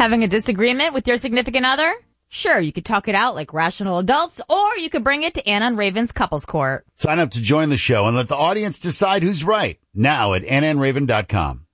Having a disagreement with your significant other? Sure, you could talk it out like rational adults, or you could bring it to Ann on Raven's Couples Court. Sign up to join the show and let the audience decide who's right. Now at AnnandRaven.com.